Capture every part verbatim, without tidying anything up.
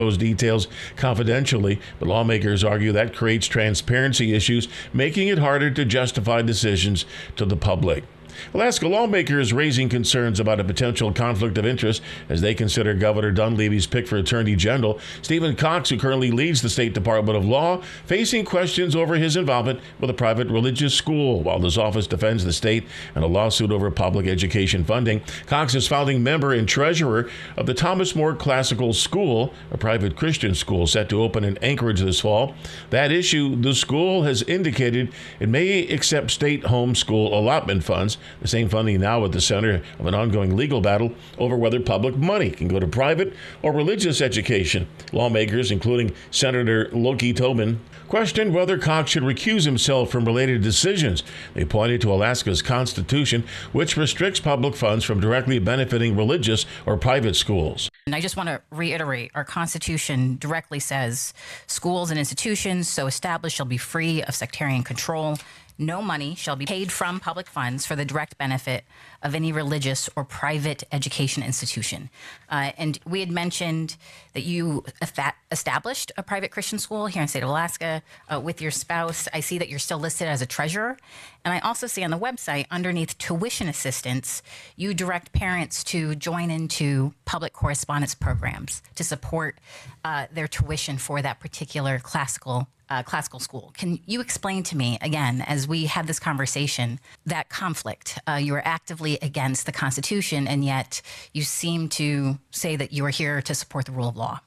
those details confidentially, but lawmakers argue that creates transparency issues, making it harder to justify decisions to the public. Alaska lawmakers raising concerns about a potential conflict of interest as they consider Governor Dunleavy's pick for Attorney General. Stephen Cox, who currently leads the State Department of Law, facing questions over his involvement with a private religious school, while his office defends the state in a lawsuit over public education funding. Cox is founding member and treasurer of the Thomas More Classical School, a private Christian school set to open in Anchorage this fall. That issue, the school has indicated it may accept state homeschool allotment funds, the same funding now at the center of an ongoing legal battle over whether public money can go to private or religious education. Lawmakers, including Senator Loki Tobin, questioned whether Cox should recuse himself from related decisions. They pointed to Alaska's constitution, which restricts public funds from directly benefiting religious or private schools. And I just want to reiterate, our Constitution directly says schools and institutions so established shall be free of sectarian control. No money shall be paid from public funds for the direct benefit of any religious or private education institution. Uh, and we had mentioned that you established a private Christian school here in the state of Alaska uh, with your spouse. I see that you're still listed as a treasurer. And I also see on the website underneath tuition assistance, you direct parents to join into public correspondence programs to support uh, their tuition for that particular classical Uh, classical school. Can you explain to me, again, as we have this conversation, that conflict? Uh, you are actively against the Constitution, and yet you seem to say that you are here to support the rule of law.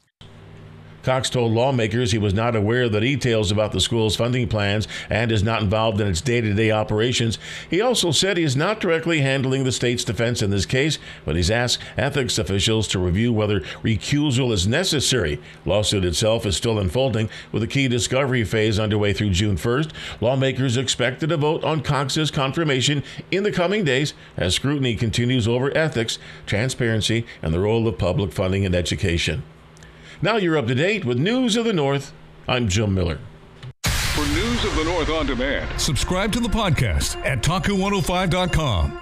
Cox told lawmakers he was not aware of the details about the school's funding plans and is not involved in its day-to-day operations. He also said he is not directly handling the state's defense in this case, but he's asked ethics officials to review whether recusal is necessary. Lawsuit itself is still unfolding, with a key discovery phase underway through June first. Lawmakers expected a vote on Cox's confirmation in the coming days as scrutiny continues over ethics, transparency, and the role of public funding in education. Now you're up to date with News of the North. I'm Jim Miller. For News of the North on demand, subscribe to the podcast at taku one oh five dot com.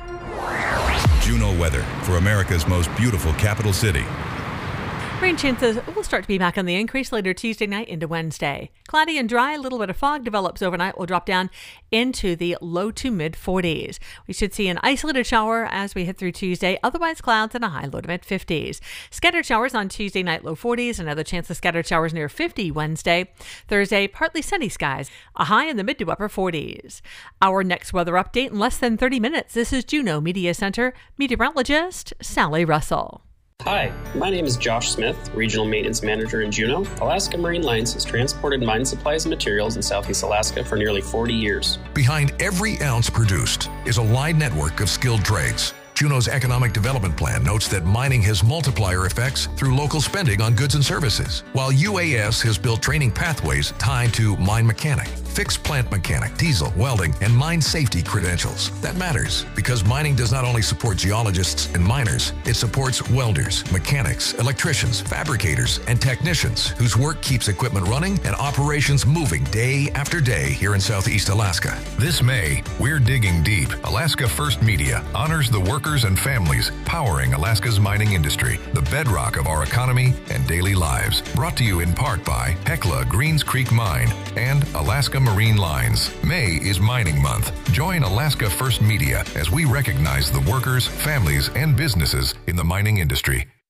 Juneau weather for America's most beautiful capital city. Rain chances will start to be back on the increase later Tuesday night into Wednesday. Cloudy and dry, a little bit of fog develops overnight. Will drop down into the low to mid forties. We should see an isolated shower as we hit through Tuesday. Otherwise, clouds and a high low to mid fifties. Scattered showers on Tuesday night, low forties. Another chance of scattered showers near fifty Wednesday. Thursday, partly sunny skies. A high in the mid to upper forties. Our next weather update in less than thirty minutes. This is Juneau Media Center meteorologist Sally Russell. Hi, my name is Josh Smith, Regional Maintenance Manager in Juneau. Alaska Marine Lines has transported mine supplies and materials in Southeast Alaska for nearly forty years. Behind every ounce produced is a wide network of skilled trades. Juneau's Economic Development Plan notes that mining has multiplier effects through local spending on goods and services, while U A S has built training pathways tied to mine mechanic, fixed plant mechanic, diesel, welding, and mine safety credentials. That matters because mining does not only support geologists and miners, it supports welders, mechanics, electricians, fabricators, and technicians whose work keeps equipment running and operations moving day after day here in Southeast Alaska. This May, we're digging deep. Alaska First Media honors the workers and families powering Alaska's mining industry, the bedrock of our economy and daily lives. Brought to you in part by Hecla Greens Creek Mine and Alaska Marine Lines. May is Mining Month. Join Alaska First Media as we recognize the workers, families, and businesses in the mining industry.